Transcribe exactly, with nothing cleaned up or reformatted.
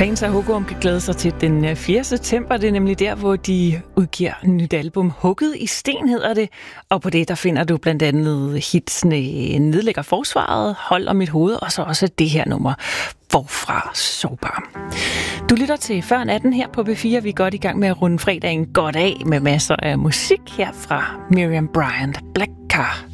Fans af Hugorm kan glæde sig til den fjerde september. Det er nemlig der, hvor de udgiver et nyt album. Hugget i sten hedder det. Og på det, der finder du blandt andet hitsene Nedlægger forsvaret, Hold om mit hoved, og så også det her nummer, Forfra sårbar. Du lytter til Før natten her på B fire. Vi er godt i gang med at runde fredagen godt af med masser af musik her fra Miriam Bryant, Black Car.